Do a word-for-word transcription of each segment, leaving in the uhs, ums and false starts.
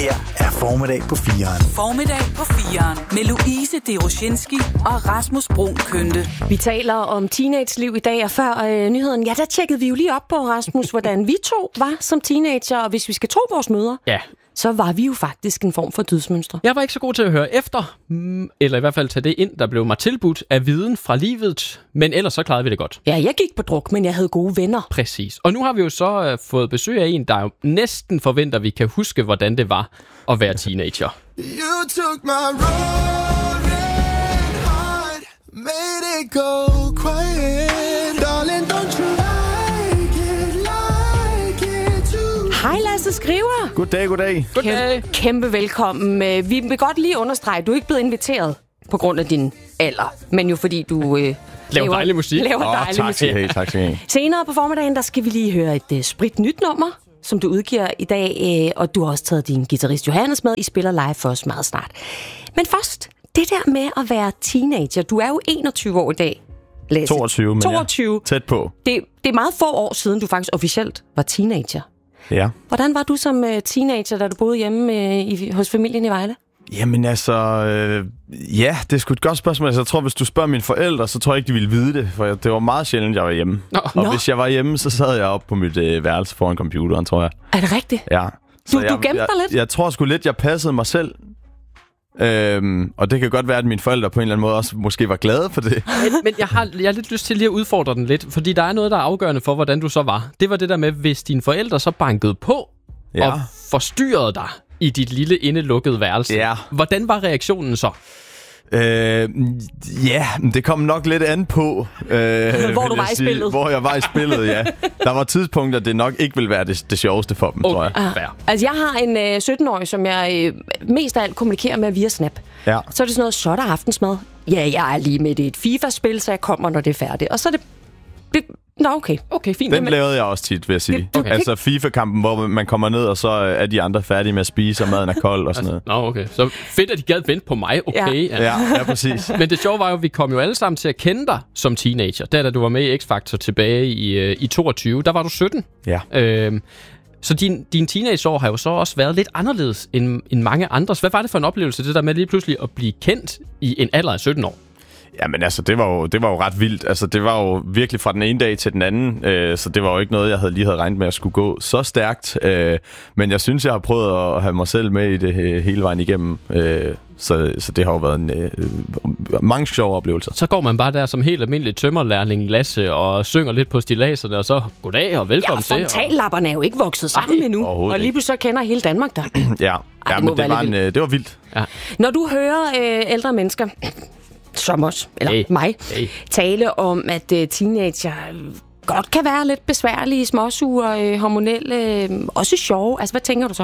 her er Formiddag på fireren. Formiddag på fireren med Louise Deroshinski og Rasmus Brun Kønte. Vi taler om teenage-liv i dag, og før øh, nyheden, ja, der tjekkede vi jo lige op på, Rasmus, hvordan vi to var som teenager, og hvis vi skal tro vores møder, ja. så var vi jo faktisk en form for dydsmønstre. Jeg var ikke så god til at høre efter, eller i hvert fald tage det ind, der blev mig tilbudt af viden fra livet, men ellers så klarede vi det godt. Ja, jeg gik på druk, men jeg havde gode venner. Præcis. Og nu har vi jo så uh, fået besøg af en, der jo næsten forventer, at vi kan huske, hvordan det var at være teenager. You took my rolling heart, made it go quiet. Darling, don't you like it, like it too? Hej Lasse Skriver. Goddag, goddag. Goddag. Kæmpe, kæmpe velkommen. Vi vil godt lige understrege, at du er ikke blevet inviteret på grund af din alder, men jo fordi du øh, laver dejlig musik. Laver oh, dejlig tak musik. skal I have, tak skal I have. Senere på formiddagen, der skal vi lige høre et uh, spritnyt nummer, som du udgiver i dag, øh, og du har også taget din guitarist Johannes med. I spiller live for os meget snart. Men først, det der med at være teenager. Du er jo enogtyve år i dag, Lasse. toogtyve, men toogtyve. Ja, tæt på. Det, det er meget få år siden, du faktisk officielt var teenager. Ja. Hvordan var du som uh, teenager, da du boede hjemme uh, i, hos familien i Vejle? Jamen altså, øh, ja, det er sgu et godt spørgsmål. Altså, jeg tror, hvis du spørger mine forældre, så tror jeg ikke, de ville vide det. For det var meget sjældent, jeg var hjemme. Nå. Og Nå. hvis jeg var hjemme, så sad jeg oppe på mit øh, værelse foran computeren, tror jeg. Er det rigtigt? Ja. Du, jeg, du gemte jeg, dig lidt? Jeg, jeg tror sgu lidt, jeg passede mig selv. Øhm, og det kan godt være, at mine forældre på en eller anden måde også måske var glade for det. Men, men jeg, har, jeg har lidt lyst til lige at udfordre den lidt, fordi der er noget, der er afgørende for, hvordan du så var. Det var det der med, hvis dine forældre så bankede på Ja. og forstyrrede dig i dit lille indelukkede værelse. Ja. Hvordan var reaktionen så? Øh, ja, det kom nok lidt an på, øh, Hvor du vil var jeg i sige. spillet. Hvor jeg var i spillet, ja. Der var tidspunkter, det nok ikke ville være det, det sjoveste for dem, Okay. tror jeg. Ah. Fair. Altså, jeg har en øh, sytten-årig, som jeg øh, mest af alt kommunikerer med via Snap. Ja. Så er det sådan noget, så er der aftensmad. Ja, jeg er lige midt i et FIFA-spil, så jeg kommer, når det er færdigt. Og så er det... det Nå, okay. Okay, fint. Den lavede jeg også tit, vil jeg sige. Du- Okay. Altså FIFA-kampen, hvor man kommer ned, og så er de andre færdige med at spise, og maden er kold og sådan noget. Nå, okay. Så fedt, at de gad vente på mig. Okay. Ja. Ja, ja, præcis. Men det sjove var jo, at vi kom jo alle sammen til at kende dig som teenager. Der, da du var med i X-Factor tilbage i, øh, i toogtyve, der var du sytten. Ja. Øhm, så din, din teenageår har jo så også været lidt anderledes end, end mange andres. Hvad var det for en oplevelse, det der med lige pludselig at blive kendt i en alder af sytten år? Jamen altså, det var, jo, det var jo ret vildt. Altså, det var jo virkelig fra den ene dag til den anden, øh, så det var jo ikke noget, jeg havde lige havde regnet med at skulle gå så stærkt. Øh, men jeg synes, jeg har prøvet at have mig selv med i det øh, hele vejen igennem. Øh, så, så det har jo været en, øh, mange sjove oplevelser. Så går man bare der som helt almindelig tømmerlærling Lasse og synger lidt på stilladserne, og så goddag og Ja, velkommen og til. Og... fontanlapperne er jo ikke vokset sammen Ej, endnu. overhovedet Og lige ikke. pludselig så kender hele Danmark dig. Ja, Ej, ja det må men det være var, lidt en, øh, det var vildt. Ja. Når du hører øh, ældre mennesker, som os, eller Hey. mig, Hey. tale om, at øh, teenager øh, godt kan være lidt besværlige, småsure, øh, hormonelle, øh, også sjove. Altså, hvad tænker du så?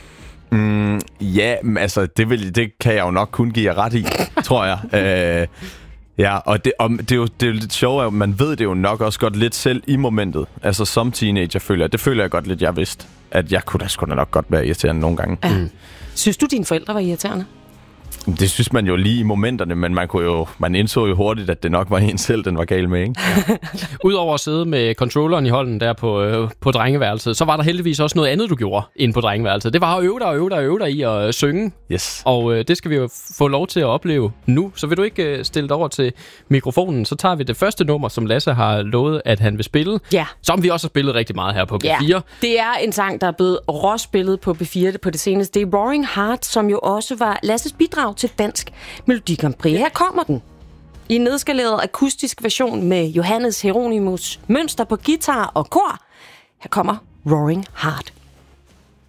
Mm, ja, men altså, det, vil, det kan jeg jo nok kun give jer ret i, tror jeg. Øh, ja, og, det, og det, er jo, det er jo lidt sjovt, at man ved det jo nok også godt lidt selv i momentet. Altså, som teenager føler jeg, det føler jeg godt lidt, jeg vidste, at jeg kunne da sgu da nok godt være irriterende nogle gange. Ja. Synes du, dine forældre var irriterende? Det synes man jo lige i momenterne, men man kunne jo, man indså jo hurtigt, at det nok var en selv, den var gal med, ikke? Udover at sidde med controlleren i hånden der på, øh, på drengeværelset, så var der heldigvis også noget andet, du gjorde inde på drengeværelset. Det var at øve dig og øve dig og øve dig i at øh, synge. Yes. Og øh, det skal vi jo få lov til at opleve nu. Så vil du ikke øh, stille dig over til mikrofonen, så tager vi det første nummer, som Lasse har lovet, at han vil spille. Ja. Som vi også har spillet rigtig meget her på B fire. Ja, det er en sang, der er blevet råspillet på B fire på det seneste. Det er Roaring Heart, som jo også var Lasses bidrag til Dansk Melodi Grand Prix. Her kommer den. I en nedskaleret akustisk version med Johannes Hieronymus Mønster på guitar og kor. Her kommer Roaring Heart.